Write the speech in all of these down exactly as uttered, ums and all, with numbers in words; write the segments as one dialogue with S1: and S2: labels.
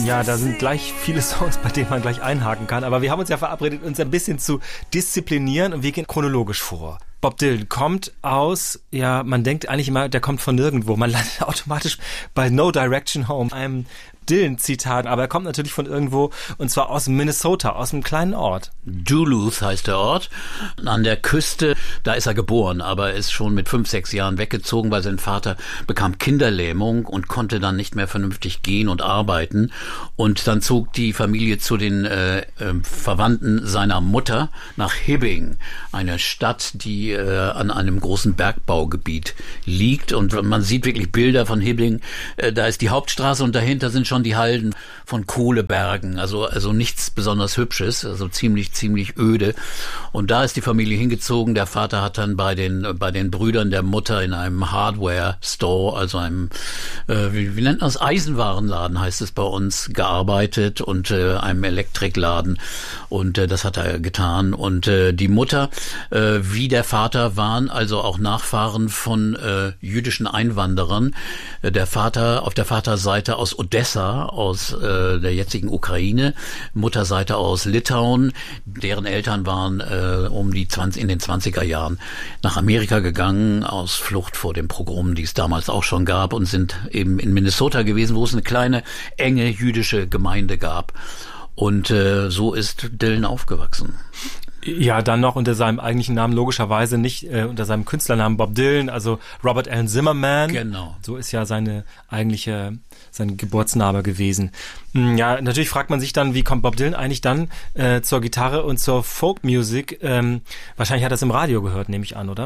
S1: Ja, da sind gleich viele Songs, bei denen man gleich einhaken kann. Aber wir haben uns ja verabredet, uns ein bisschen zu disziplinieren und wir gehen chronologisch vor. Bob Dylan kommt aus, ja, man denkt eigentlich immer, der kommt von nirgendwo. Man landet automatisch bei No Direction Home, einem Dylan-Zitat, aber er kommt natürlich von irgendwo, und zwar aus Minnesota, aus einem kleinen Ort.
S2: Duluth heißt der Ort, an der Küste, da ist er geboren, aber ist schon mit fünf, sechs Jahren weggezogen, weil sein Vater bekam Kinderlähmung und konnte dann nicht mehr vernünftig gehen und arbeiten, und dann zog die Familie zu den äh, äh, Verwandten seiner Mutter nach Hibbing, eine Stadt, die äh, an einem großen Bergbaugebiet liegt, und man sieht wirklich Bilder von Hibbing, äh, da ist die Hauptstraße und dahinter sind schon die Halden von Kohlebergen, also also nichts besonders Hübsches, also ziemlich ziemlich öde. Und da ist die Familie hingezogen. Der Vater hat dann bei den bei den Brüdern der Mutter in einem Hardware Store, also einem äh, wie, wie nennt man das, Eisenwarenladen heißt es bei uns, gearbeitet, und äh, einem Elektrikladen, und äh, das hat er getan. Und äh, die Mutter äh, wie der Vater waren also auch Nachfahren von äh, jüdischen Einwanderern. Äh, der Vater auf der Vaterseite aus Odessa, aus äh, der jetzigen Ukraine, Mutterseite aus Litauen. Deren Eltern waren äh, um die zwanzig in den zwanziger Jahren nach Amerika gegangen, aus Flucht vor dem Pogrom, die es damals auch schon gab, und sind eben in Minnesota gewesen, wo es eine kleine, enge jüdische Gemeinde gab. Und äh, so ist Dylan aufgewachsen.
S1: Ja, dann noch unter seinem eigentlichen Namen, logischerweise nicht äh, unter seinem Künstlernamen Bob Dylan, also Robert Allen Zimmerman.
S2: Genau.
S1: So ist ja seine eigentliche, sein Geburtsname gewesen. Ja, natürlich fragt man sich dann, wie kommt Bob Dylan eigentlich dann äh, zur Gitarre und zur Folkmusik? Ähm, wahrscheinlich hat er es im Radio gehört, nehme ich an, oder?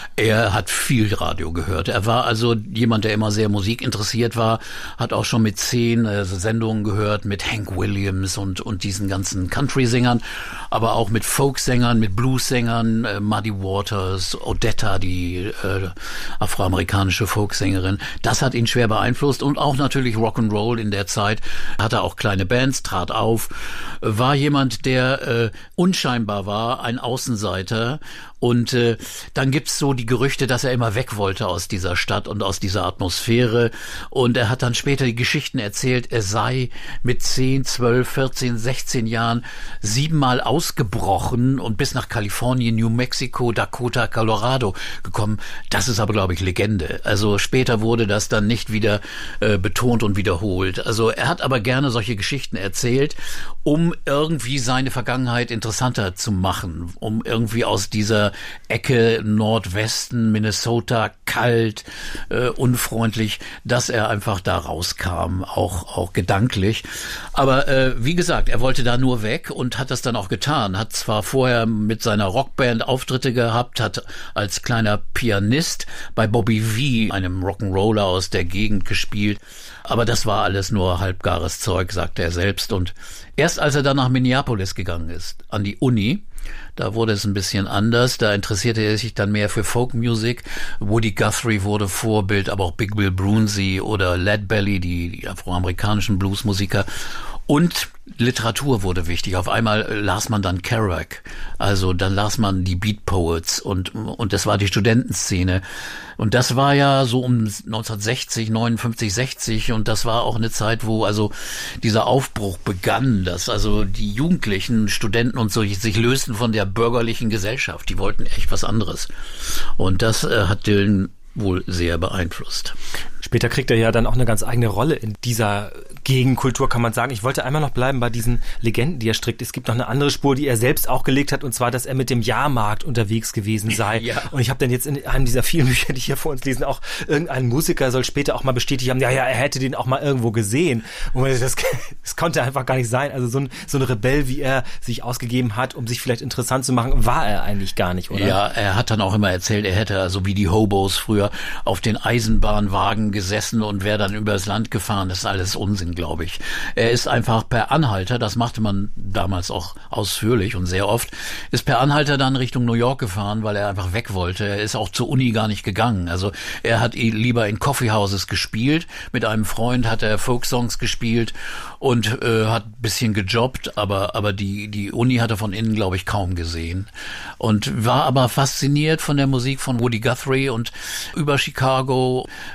S2: Er hat viel Radio gehört. Er war also jemand, der immer sehr musikinteressiert war, hat auch schon mit zehn äh, Sendungen gehört, mit Hank Williams und und diesen ganzen Country-Sängern, aber auch mit Folksängern, mit Blues-Sängern, äh, Muddy Waters, Odetta, die äh, afroamerikanische Folksängerin. Das hat ihn schwer beeinflusst, und auch natürlich Rock'n'Roll in der Zeit. Hatte auch kleine Bands, trat auf, war jemand, der äh, unscheinbar war, ein Außenseiter. Und äh, dann gibt's so die Gerüchte, dass er immer weg wollte aus dieser Stadt und aus dieser Atmosphäre. Und er hat dann später die Geschichten erzählt, er sei mit zehn, zwölf, vierzehn, sechzehn Jahren siebenmal ausgebrochen und bis nach Kalifornien, New Mexico, Dakota, Colorado gekommen. Das ist aber, glaube ich, Legende. Also später wurde das dann nicht wieder äh, betont und wiederholt. Also er hat aber gerne solche Geschichten erzählt, um irgendwie seine Vergangenheit interessanter zu machen, um irgendwie aus dieser Ecke Nordwesten, Minnesota, kalt, äh, unfreundlich, dass er einfach da rauskam, auch auch gedanklich. Aber äh, wie gesagt, er wollte da nur weg und hat das dann auch getan. Hat zwar vorher mit seiner Rockband Auftritte gehabt, hat als kleiner Pianist bei Bobby Vee, einem Rock'n'Roller aus der Gegend, gespielt. Aber das war alles nur halbgares Zeug, sagte er selbst. Und erst als er dann nach Minneapolis gegangen ist, an die Uni, da wurde es ein bisschen anders. Da interessierte er sich dann mehr für Folkmusik. Woody Guthrie wurde Vorbild, aber auch Big Bill Brunsey oder Lead Belly, die, die afroamerikanischen Bluesmusiker. Und Literatur wurde wichtig. Auf einmal las man dann Kerouac. Also dann las man die Beat Poets, und und das war die Studentenszene. Und das war ja so um neunzehnhundertsechzig, neunundfünfzig, sechzig, und das war auch eine Zeit, wo also dieser Aufbruch begann, dass also die Jugendlichen, Studenten und so sich lösten von der bürgerlichen Gesellschaft. Die wollten echt was anderes. Und das äh, hat Dylan wohl sehr beeinflusst.
S1: Später kriegt er ja dann auch eine ganz eigene Rolle in dieser Gegenkultur, kann man sagen. Ich wollte einmal noch bleiben bei diesen Legenden, die er strickt. Es gibt noch eine andere Spur, die er selbst auch gelegt hat, und zwar, dass er mit dem Jahrmarkt unterwegs gewesen sei. Ja. Und ich habe dann jetzt in einem dieser vielen Bücher, die hier vor uns lesen, auch irgendein Musiker soll später auch mal bestätigt haben, ja, ja, er hätte den auch mal irgendwo gesehen. Und das, das konnte einfach gar nicht sein. Also so ein, so ein Rebell, wie er sich ausgegeben hat, um sich vielleicht interessant zu machen, war er eigentlich gar nicht, oder?
S2: Ja, er hat dann auch immer erzählt, er hätte also wie die Hobos früher auf den Eisenbahnwagen gesessen und wäre dann übers Land gefahren. Das ist alles Unsinn, glaube ich. Er ist einfach per Anhalter, das machte man damals auch ausführlich und sehr oft, ist per Anhalter dann Richtung New York gefahren, weil er einfach weg wollte. Er ist auch zur Uni gar nicht gegangen. Also er hat lieber in Coffeehouses gespielt. Mit einem Freund hat er Folksongs gespielt und äh, hat ein bisschen gejobbt, aber aber die die Uni hat er von innen, glaube ich, kaum gesehen. Und war aber fasziniert von der Musik von Woody Guthrie, und über Chicago hat er sich auf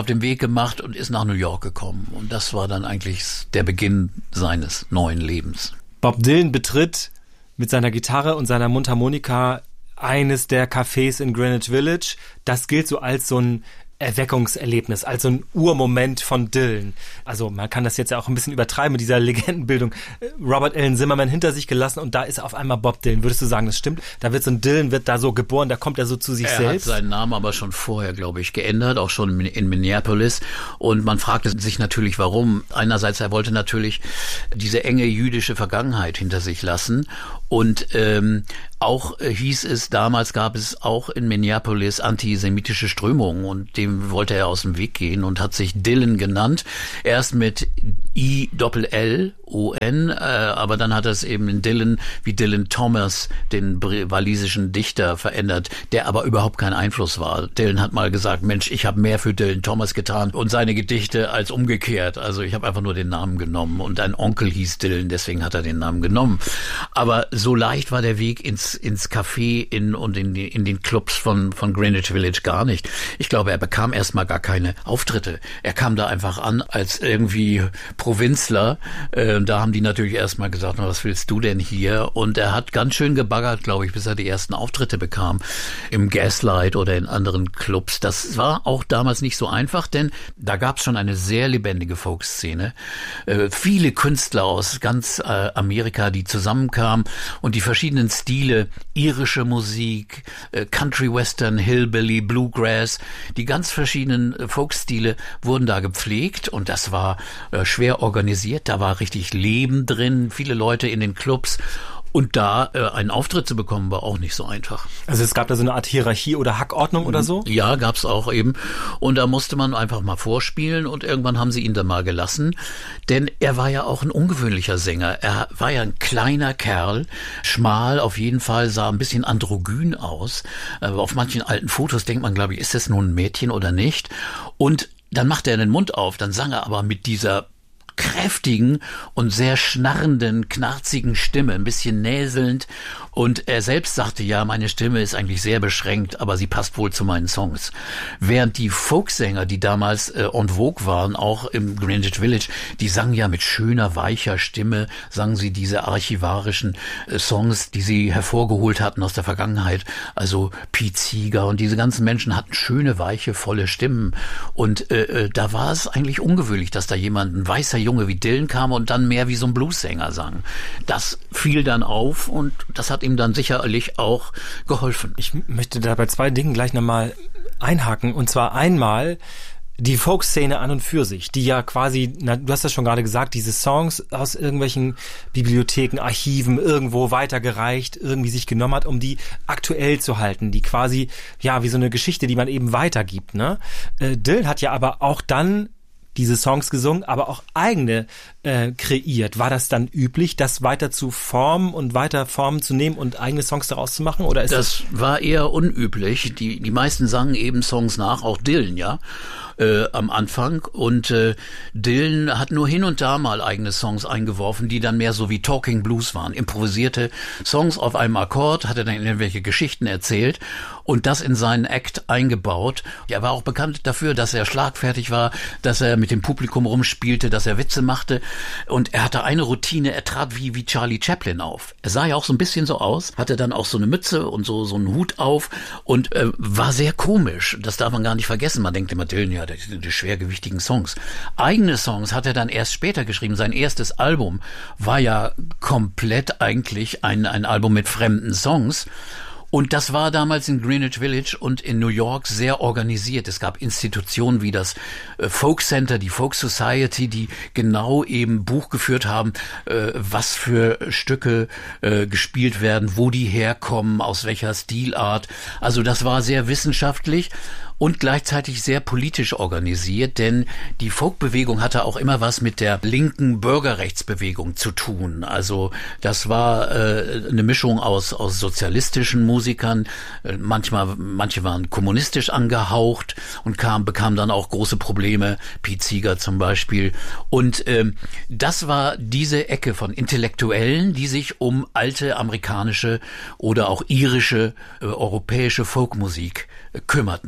S2: auf den Weg gemacht und ist nach New York gekommen. Und das war dann eigentlich der Beginn seines neuen Lebens.
S1: Bob Dylan betritt mit seiner Gitarre und seiner Mundharmonika eines der Cafés in Greenwich Village. Das gilt so als so ein Erweckungserlebnis, also ein Urmoment von Dylan. Also man kann das jetzt ja auch ein bisschen übertreiben mit dieser Legendenbildung. Robert Allen Zimmerman hinter sich gelassen und da ist auf einmal Bob Dylan. Würdest du sagen, das stimmt? Da wird so ein Dylan, wird da so geboren, da kommt er so zu sich
S2: er
S1: selbst.
S2: Er hat seinen Namen aber schon vorher, glaube ich, geändert, auch schon in Minneapolis. Und man fragte sich natürlich, warum. Einerseits, er wollte natürlich diese enge jüdische Vergangenheit hinter sich lassen. Und ähm, auch äh, hieß es, damals gab es auch in Minneapolis antisemitische Strömungen und dem wollte er aus dem Weg gehen und hat sich Dylan genannt. Erst mit I L L O N, äh, aber dann hat er es eben in Dylan wie Dylan Thomas, den walisischen Dichter, verändert, der aber überhaupt kein Einfluss war. Dylan hat mal gesagt, Mensch, ich habe mehr für Dylan Thomas getan und seine Gedichte als umgekehrt. Also ich habe einfach nur den Namen genommen und ein Onkel hieß Dylan, deswegen hat er den Namen genommen. Aber so leicht war der Weg ins ins Café in und in, die, in den Clubs von von Greenwich Village gar nicht. Ich glaube, er bekam erstmal gar keine Auftritte. Er kam da einfach an als irgendwie Provinzler. Äh, da haben die natürlich erstmal gesagt, na, was willst du denn hier? Und er hat ganz schön gebaggert, glaube ich, bis er die ersten Auftritte bekam im Gaslight oder in anderen Clubs. Das war auch damals nicht so einfach, denn da gab es schon eine sehr lebendige Folkszene. Äh, viele Künstler aus ganz äh, Amerika, die zusammenkamen und die verschiedenen Stile, irische Musik, äh, Country Western, Hillbilly, Bluegrass, die ganz verschiedenen äh, Folkstile wurden da gepflegt und das war äh, schwer organisiert, da war richtig Leben drin, viele Leute in den Clubs. Und da äh, einen Auftritt zu bekommen, war auch nicht so einfach.
S1: Also es gab da so eine Art Hierarchie oder Hackordnung oder so?
S2: Ja, gab's auch eben. Und da musste man einfach mal vorspielen und irgendwann haben sie ihn dann mal gelassen. Denn er war ja auch ein ungewöhnlicher Sänger. Er war ja ein kleiner Kerl, schmal auf jeden Fall, sah ein bisschen androgyn aus. Äh, auf manchen alten Fotos denkt man, glaube ich, ist das nun ein Mädchen oder nicht? Und dann machte er den Mund auf, dann sang er aber mit dieser kräftigen und sehr schnarrenden, knarzigen Stimme, ein bisschen näselnd. Und er selbst sagte, ja, meine Stimme ist eigentlich sehr beschränkt, aber sie passt wohl zu meinen Songs. Während die Folksänger, die damals äh, en vogue waren, auch im Greenwich Village, die sangen ja mit schöner, weicher Stimme, sangen sie diese archivarischen äh, Songs, die sie hervorgeholt hatten aus der Vergangenheit. Also Pete Seeger und diese ganzen Menschen hatten schöne, weiche, volle Stimmen. Und äh, da war es eigentlich ungewöhnlich, dass da jemand, ein weißer Junge wie Dylan kam und dann mehr wie so ein Bluessänger sang. Das fiel dann auf und das hat ihm dann sicherlich auch geholfen.
S1: Ich möchte da bei zwei Dingen gleich nochmal einhaken. Und zwar einmal die Folkszene an und für sich, die ja quasi, na, du hast das schon gerade gesagt, diese Songs aus irgendwelchen Bibliotheken, Archiven irgendwo weitergereicht, irgendwie sich genommen hat, um die aktuell zu halten, die quasi, ja, wie so eine Geschichte, die man eben weitergibt, ne? Äh, Dylan hat ja aber auch dann diese Songs gesungen, aber auch eigene äh, kreiert. War das dann üblich, das weiter zu formen und weiter Formen zu nehmen und eigene Songs daraus zu machen? Oder ist das,
S2: das war eher unüblich. Die die meisten sangen eben Songs nach, auch Dylan, ja, äh, am Anfang. Und äh, Dylan hat nur hin und da mal eigene Songs eingeworfen, die dann mehr so wie Talking Blues waren. Improvisierte Songs auf einem Akkord, hat er dann irgendwelche Geschichten erzählt und das in seinen Act eingebaut. Er war auch bekannt dafür, dass er schlagfertig war, dass er mit dem Publikum rumspielte, dass er Witze machte. Und er hatte eine Routine, er trat wie, wie Charlie Chaplin auf. Er sah ja auch so ein bisschen so aus, hatte dann auch so eine Mütze und so, so einen Hut auf und äh, war sehr komisch. Das darf man gar nicht vergessen. Man denkt immer, Dylan, ja, die, die schwergewichtigen Songs. Eigene Songs hat er dann erst später geschrieben. Sein erstes Album war ja komplett eigentlich ein, ein Album mit fremden Songs. Und das war damals in Greenwich Village und in New York sehr organisiert. Es gab Institutionen wie das Folk Center, die Folk Society, die genau eben Buch geführt haben, was für Stücke gespielt werden, wo die herkommen, aus welcher Stilart. Also das war sehr wissenschaftlich und gleichzeitig sehr politisch organisiert, denn die Folkbewegung hatte auch immer was mit der linken Bürgerrechtsbewegung zu tun. Also das war äh, eine Mischung aus aus sozialistischen Musikern, äh, manchmal manche waren kommunistisch angehaucht und kam bekamen dann auch große Probleme, Pete Seeger zum Beispiel. Und ähm, das war diese Ecke von Intellektuellen, die sich um alte amerikanische oder auch irische, äh, europäische Folkmusik äh, kümmerten. Und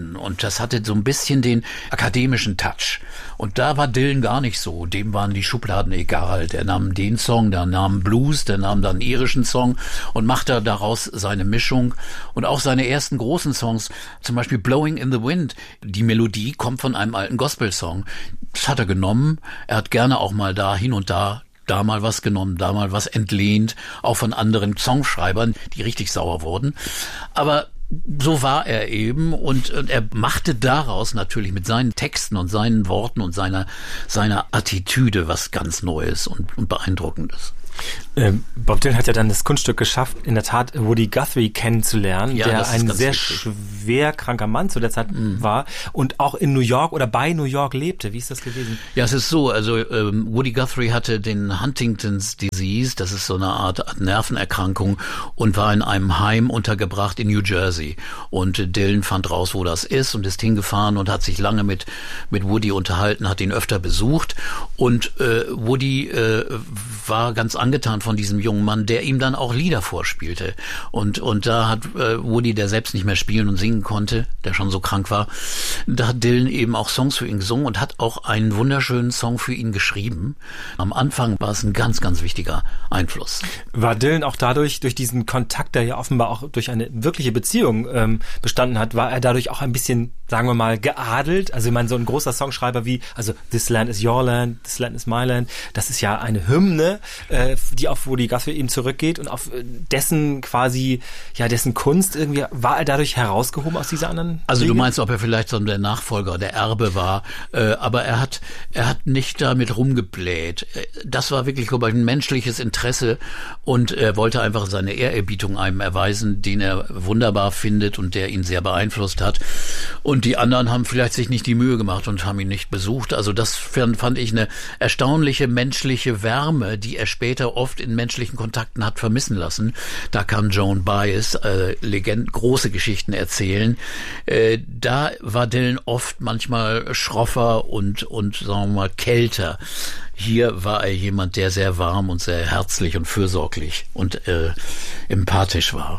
S2: Das hatte so ein bisschen den akademischen Touch. Und da war Dylan gar nicht so. Dem waren die Schubladen egal. Der nahm den Song, der nahm Blues, der nahm dann einen irischen Song und machte daraus seine Mischung. Und auch seine ersten großen Songs, zum Beispiel Blowing in the Wind, die Melodie kommt von einem alten Gospel-Song. Das hat er genommen. Er hat gerne auch mal da hin und da da mal was genommen, da mal was entlehnt, auch von anderen Songschreibern, die richtig sauer wurden. Aber so war er eben und, und er machte daraus natürlich mit seinen Texten und seinen Worten und seiner, seiner Attitüde was ganz Neues und, und Beeindruckendes.
S1: Ähm, Bob Dylan hat ja dann das Kunststück geschafft, in der Tat Woody Guthrie kennenzulernen, ja, der ein sehr wichtig. schwer kranker Mann zu der Zeit mhm. war und auch in New York oder bei New York lebte. Wie ist das gewesen?
S2: Ja, es ist so, also ähm, Woody Guthrie hatte den Huntington's Disease, das ist so eine Art, Art Nervenerkrankung und war in einem Heim untergebracht in New Jersey. Und äh, Dylan fand raus, wo das ist und ist hingefahren und hat sich lange mit mit Woody unterhalten, hat ihn öfter besucht und äh, Woody äh, war ganz angetan von diesem jungen Mann, der ihm dann auch Lieder vorspielte. Und und da hat äh, Woody, der selbst nicht mehr spielen und singen konnte, der schon so krank war, da hat Dylan eben auch Songs für ihn gesungen und hat auch einen wunderschönen Song für ihn geschrieben. Am Anfang war es ein ganz, ganz wichtiger Einfluss.
S1: War Dylan auch dadurch, durch diesen Kontakt, der ja offenbar auch durch eine wirkliche Beziehung ähm, bestanden hat, war er dadurch auch ein bisschen, sagen wir mal, geadelt? Also ich meine, so ein großer Songschreiber wie, also This Land is Your Land, This Land is My Land, das ist ja eine Hymne, äh, die auf Woody Guthrie eben zurückgeht und auf dessen quasi, ja, dessen Kunst irgendwie, war er dadurch herausgehoben aus dieser anderen
S2: Also
S1: Wege?
S2: Du meinst, ob er vielleicht so der Nachfolger, der Erbe war, äh, aber er hat, er hat nicht damit rumgebläht. Das war wirklich, glaube ich, ein menschliches Interesse und er wollte einfach seine Ehrerbietung einem erweisen, den er wunderbar findet und der ihn sehr beeinflusst hat. Und die anderen haben vielleicht sich nicht die Mühe gemacht und haben ihn nicht besucht. Also das fand ich eine erstaunliche menschliche Wärme, die er später oft in menschlichen Kontakten hat vermissen lassen. Da kann Joan Baez äh, Legend, große Geschichten erzählen. Äh, da war Dylan oft manchmal schroffer und, und sagen wir mal kälter. Hier war er jemand, der sehr warm und sehr herzlich und fürsorglich und äh, empathisch war.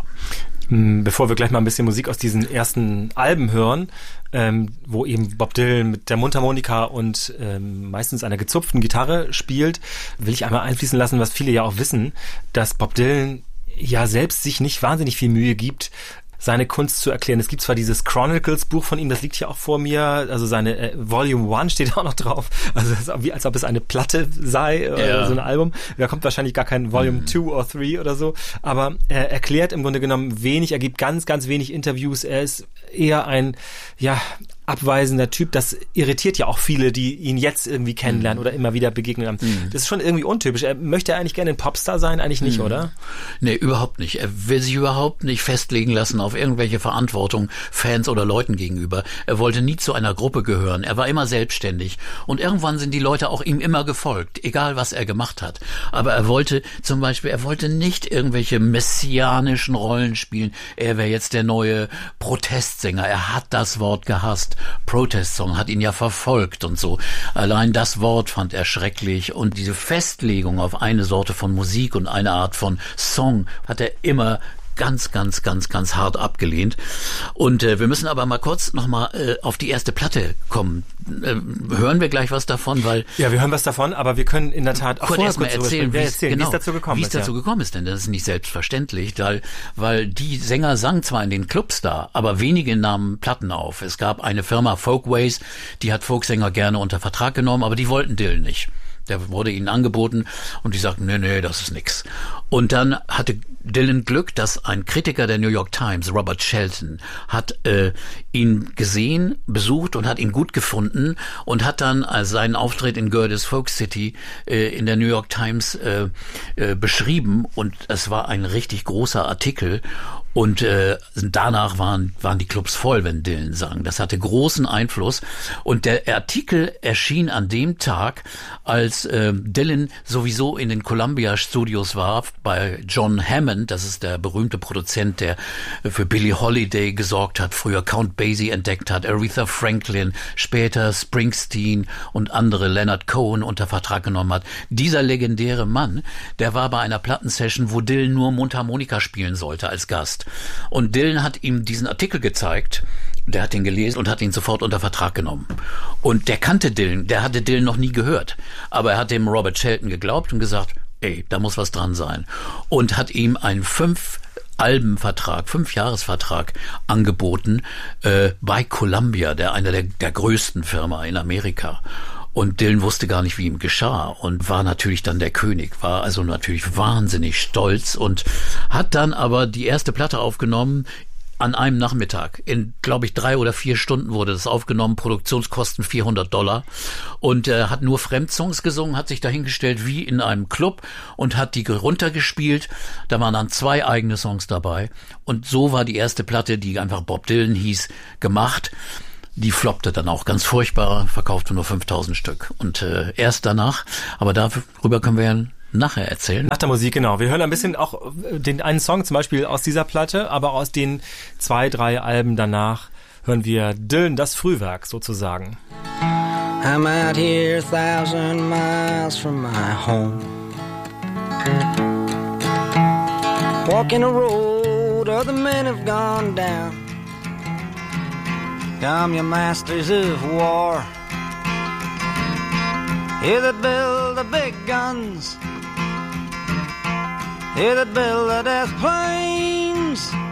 S1: Bevor wir gleich mal ein bisschen Musik aus diesen ersten Alben hören, ähm, wo eben Bob Dylan mit der Mundharmonika und ähm, meistens einer gezupften Gitarre spielt, will ich einmal einfließen lassen, was viele ja auch wissen, dass Bob Dylan ja selbst sich nicht wahnsinnig viel Mühe gibt, seine Kunst zu erklären. Es gibt zwar dieses Chronicles-Buch von ihm, das liegt hier auch vor mir, also seine äh, Volume One steht auch noch drauf, also es ist wie, als ob es eine Platte sei, äh,
S2: ja.
S1: so ein Album. Da kommt wahrscheinlich gar kein Volume mhm. Two oder Three oder so, aber er erklärt im Grunde genommen wenig, er gibt ganz, ganz wenig Interviews, er ist eher ein, ja, abweisender Typ, das irritiert ja auch viele, die ihn jetzt irgendwie kennenlernen mhm. oder immer wieder begegnen haben. Mhm. Das ist schon irgendwie untypisch. Er möchte eigentlich gerne ein Popstar sein, eigentlich nicht, mhm. oder?
S2: Nee, überhaupt nicht. Er will sich überhaupt nicht festlegen lassen auf irgendwelche Verantwortung Fans oder Leuten gegenüber. Er wollte nie zu einer Gruppe gehören. Er war immer selbstständig. Und irgendwann sind die Leute auch ihm immer gefolgt, egal was er gemacht hat. Aber er wollte zum Beispiel, er wollte nicht irgendwelche messianischen Rollen spielen. Er wäre jetzt der neue Protestsänger. Er hat das Wort gehasst. Protest-Song hat ihn ja verfolgt und so. Allein das Wort fand er schrecklich und diese Festlegung auf eine Sorte von Musik und eine Art von Song hat er immer ganz, ganz, ganz, ganz hart abgelehnt. Und äh, wir müssen aber mal kurz nochmal äh, auf die erste Platte kommen. Äh, hören wir gleich was davon, weil...
S1: Ja, wir hören was davon, aber wir können in der Tat
S2: auch vorher kurz erzählen, wie,
S1: erzählen genau, wie es dazu gekommen
S2: wie es
S1: ist.
S2: dazu
S1: ja.
S2: gekommen ist, denn das ist nicht selbstverständlich, weil, weil die Sänger sangen zwar in den Clubs da, aber wenige nahmen Platten auf. Es gab eine Firma, Folkways, die hat Folksänger gerne unter Vertrag genommen, aber die wollten Dylan nicht. Der wurde ihnen angeboten und die sagten, nee, nee, das ist nix. Und dann hatte Dylan Glück, dass ein Kritiker der New York Times, Robert Shelton, hat äh, ihn gesehen, besucht und hat ihn gut gefunden und hat dann als seinen Auftritt in Gerdes Folk City äh, in der New York Times äh, äh, beschrieben und es war ein richtig großer Artikel. Und äh, danach waren waren die Clubs voll, wenn Dylan sang. Das hatte großen Einfluss. Und der Artikel erschien an dem Tag, als äh, Dylan sowieso in den Columbia Studios war, bei John Hammond, das ist der berühmte Produzent, der für Billie Holiday gesorgt hat, früher Count Basie entdeckt hat, Aretha Franklin, später Springsteen und andere, Leonard Cohen unter Vertrag genommen hat. Dieser legendäre Mann, der war bei einer Plattensession, wo Dylan nur Mundharmonika spielen sollte als Gast. gemacht. Und Dylan hat ihm diesen Artikel gezeigt. Der hat ihn gelesen und hat ihn sofort unter Vertrag genommen. Und der kannte Dylan, der hatte Dylan noch nie gehört. Aber er hat dem Robert Shelton geglaubt und gesagt, ey, da muss was dran sein. Und hat ihm einen fünf Albenvertrag, Fünfjahresvertrag angeboten äh, bei Columbia, der einer der, der größten Firma in Amerika. Und Dylan wusste gar nicht, wie ihm geschah und war natürlich dann der König, war also natürlich wahnsinnig stolz und hat dann aber die erste Platte aufgenommen an einem Nachmittag. In, glaube ich, drei oder vier Stunden wurde das aufgenommen, Produktionskosten vierhundert Dollar und äh, hat nur Fremdsongs gesungen, hat sich dahingestellt wie in einem Club und hat die runtergespielt. Da waren dann zwei eigene Songs dabei und so war die erste Platte, die einfach Bob Dylan hieß, gemacht. Die floppte dann auch ganz furchtbar, verkaufte nur fünftausend Stück. Und äh, erst danach, aber darüber können wir ja nachher erzählen.
S1: Nach der Musik, genau. Wir hören ein bisschen auch den einen Song zum Beispiel aus dieser Platte, aber aus den zwei, drei Alben danach hören wir Dylan, das Frühwerk sozusagen.
S3: I'm out here a thousand miles from my home, walking a road other men have gone down. Come, you masters of war, you that build the big guns, you that build the death planes,